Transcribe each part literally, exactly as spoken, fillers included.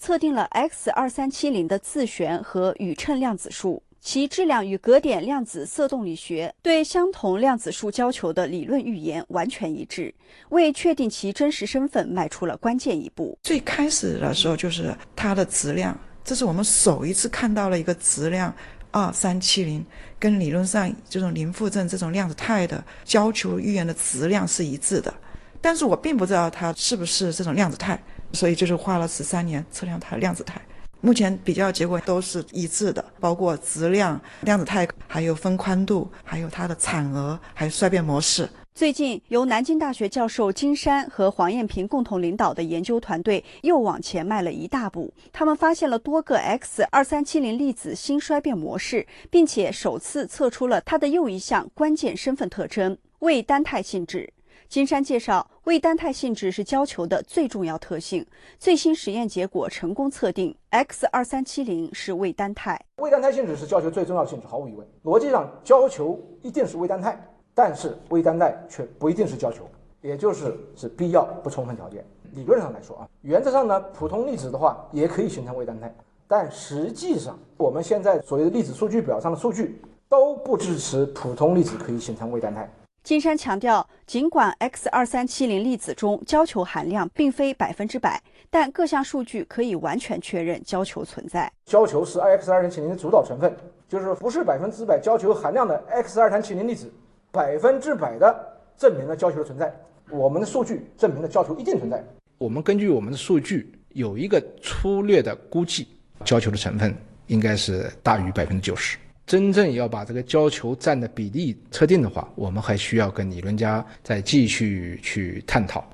测定了 X 二三七零 的自旋和宇称量子数，其质量与格点量子色动力学对相同量子数要求的理论预言完全一致，为确定其真实身份迈出了关键一步。 最开始的时候就是它的质量，这是我们首一次看到了一个质量二三七零，跟理论上这种零负振这种量子态的要求预言的质量是一致的，但是我并不知道它是不是这种量子态，所以就是花了十三年测量它的量子态。目前比较结果都是一致的，包括质量、量子态，还有分宽度，还有它的产额，还有衰变模式。 最近，由南京大学教授金山和黄彦平共同领导的研究团队又往前迈了一大步。他们发现了多个 X 二三七零 粒子新衰变模式，并且首次测出了它的又一项关键身份特征——位单态性质。金山介绍，位单态性质是胶球的最重要特性。最新实验结果成功测定 X 二三七零 是位单态。 位单态性质是胶球最重要的性质，毫无疑问。逻辑上，胶球一定是位单态，但是位单态却不一定是胶球，也就是是必要不充分条件。理论上来说啊，原则上呢，普通粒子的话也可以形成位单态，但实际上我们现在所谓的粒子数据表上的数据都不支持普通粒子可以形成位单态。 金山强调，尽管 X 二三七零 粒子中胶球含量并非百分之百，但各项数据可以完全确认胶球存在。 胶球是 X 二三七零 的主导成分，就是不是百分之百胶球含量的 X 二三七零 粒子，百分之百的证明了胶球的存在。我们的数据证明了胶球一定存在。 我们根据我们的数据有一个粗略的估计，胶球的成分应该是大于百分之九十。真正要把这个胶球占的比例测定的话，我们还需要跟理論家再繼續去探討。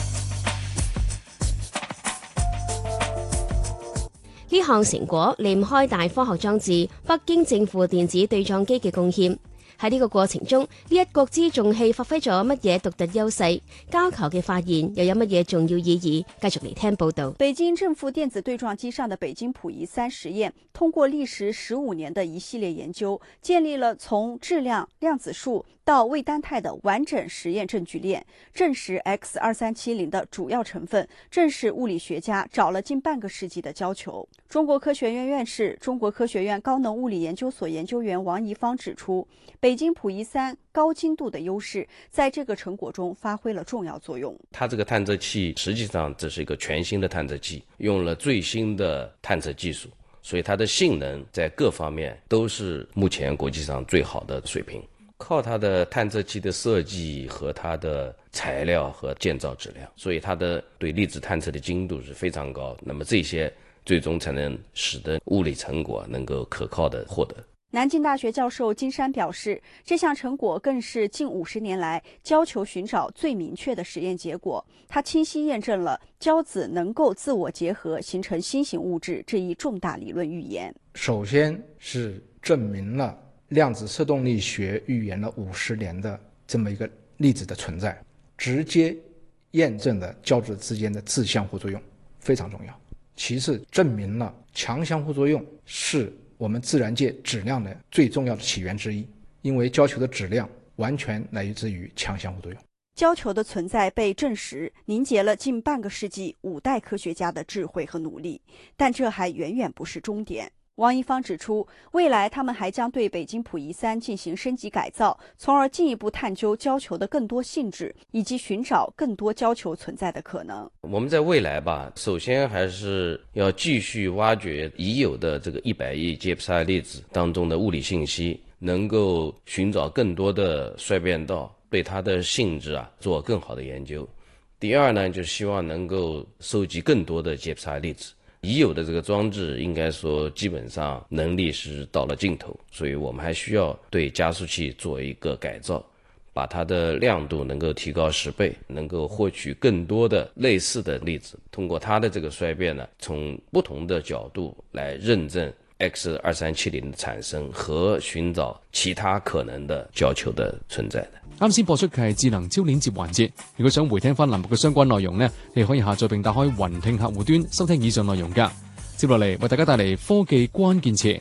呢項成果離唔開大科學裝置北京正負電子對撞機嘅貢獻。喺呢個過程中，呢一國之重器發揮咗乜嘢獨特優勢？膠球嘅發現又有乜嘢重要意義？繼續嚟聽報導。 北京正負電子對撞機上的北京溥儀三實驗，通過歷時十五年的一系列研究，建立了從質量、量子數到位單態的完整實驗證據鏈，證實 X 二三七零 的主要成分正是物理學家找了近半個世紀的膠球。中國科學院院士、中國科學院高能物理研究所研究員王贻芳指出，北京溥儀三高精度的優勢在這個成果中發揮了重要作用。 它這個探測器實際上這是一個全新的探測器，用了最新的探測技術，所以它的性能在各方面都是目前國際上最好的水平。靠它的探測器的設計和它的材料和建造質量，所以它的對粒子探測的精度是非常高，那麼這些最終才能使得物理成果能夠可靠的獲得。 南京大學教授金山表示，這項成果更是近五十年來膠球尋找最明確的實驗結果，它清晰驗證了膠子能夠自我結合形成新型物質這一重大理論預言。 首先是證明了量子色動力學預言了五十年的這麼一個粒子的存在，直接驗證了膠子之間的自相互作用，非常重要。其次，證明了強相互作用是我們自然界質量的最重要的起源之一，因為膠球的質量完全來自於強相互作用。 膠球的存在被證實，凝結了近半個世紀五代科學家的智慧和努力，但這還遠遠不是終點。王贻芳指出，未來他們還將對北京溥儀三進行升級改造，從而進一步探究膠球的更多性質，以及尋找更多膠球存在的可能。 我們在未來吧，首先還是要繼續挖掘已有的這個一百億杰普賽粒子當中的物理信息，能夠尋找更多的衰變道，對它的性質啊做更好的研究。第二呢，就希望能夠收集更多的杰普賽粒子。已有的這個裝置應該說基本上能力是到了盡頭，所以我們還需要對加速器做一個改造，把它的亮度能夠提高十倍，能夠獲取更多的類似的粒子，通過它的這個衰變呢，從不同的角度來認證 X 二三七零 的產生和尋找其他可能的膠球的存在的。 啱先播出嘅係智能焦鏈接環節，如果想回聽翻欄目嘅相關內容呢，你可以下載並打開雲聽客戶端收聽以上內容㗎。接落嚟為大家帶嚟科技關鍵詞。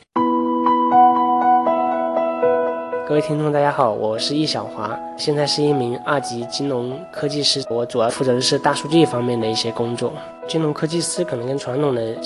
各位聽眾大家好，我是易小華，現在是一名二級金融科技師，我主要負責的是大數據方面的一些工作。金融科技師可能跟傳統的